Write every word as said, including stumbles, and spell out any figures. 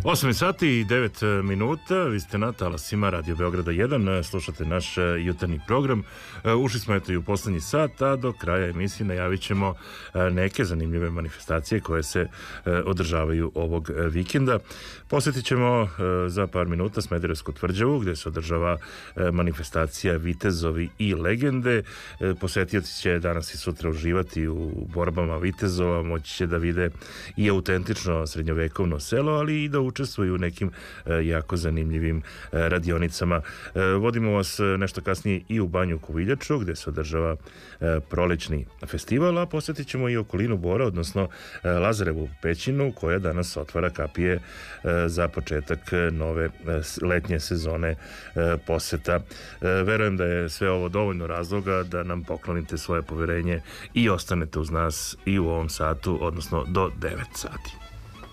osam sati i devet minuta, vi ste na talasima Radio Beograda jedan, slušate naš jutarnji program. Ušli smo eto i u poslednji sat, a do kraja emisije najavit ćemo neke zanimljive manifestacije koje se održavaju ovog vikenda. Posjetit ćemo za par minuta Smederevsku tvrđavu, gde se održava manifestacija Vitezovi i legende. Posetioci će danas i sutra uživati u borbama vitezova, moći će da vide i autentično srednjovekovno selo, ali i da učestvuju u nekim jako zanimljivim radionicama. Vodimo vas nešto kasnije i u Banju Koviljaču, gde se održava prolećni festival, a posjetit ćemo i okolinu Bora, odnosno Lazarevu pećinu, koja danas otvara kapije za početak nove letnje sezone poseta. Verujem da je sve ovo dovoljno razloga da nam poklonite svoje poverenje i ostanete uz nas i u ovom satu, odnosno do devet sati.